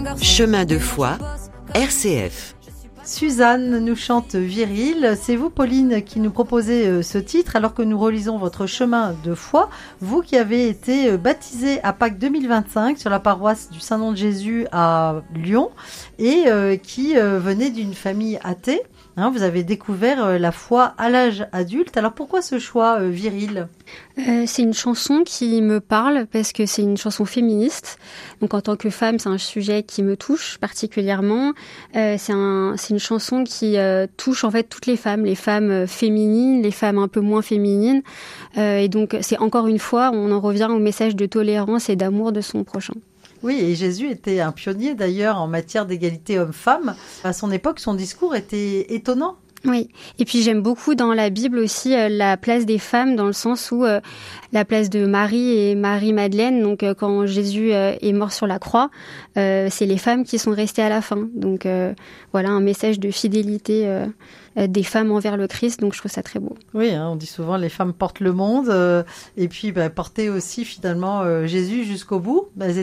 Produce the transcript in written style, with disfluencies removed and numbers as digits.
Chemin de foi, RCF. Suzanne nous chante Viril. C'est vous, Pauline, qui nous proposez ce titre alors que nous relisons votre chemin de foi. Vous qui avez été baptisée à Pâques 2025 sur la paroisse du Saint-Nom de Jésus à Lyon et qui venez d'une famille athée. Vous avez découvert la foi à l'âge adulte. Alors pourquoi ce choix Viril ? C'est une chanson qui me parle parce que c'est une chanson féministe. Donc en tant que femme, c'est un sujet qui me touche particulièrement. C'est une chanson qui touche en fait toutes les femmes féminines, les femmes un peu moins féminines. Et donc c'est encore une fois, on en revient au message de tolérance et d'amour de son prochain. Oui, et Jésus était un pionnier d'ailleurs en matière d'égalité homme-femme. À son époque, son discours était étonnant. Oui, et puis j'aime beaucoup dans la Bible aussi la place des femmes dans le sens où la place de Marie et Marie-Madeleine, donc quand Jésus est mort sur la croix, c'est les femmes qui sont restées à la fin. Donc voilà un message de fidélité des femmes envers le Christ, donc je trouve ça très beau. Oui, on dit souvent les femmes portent le monde et puis porter aussi finalement Jésus jusqu'au bout. Elles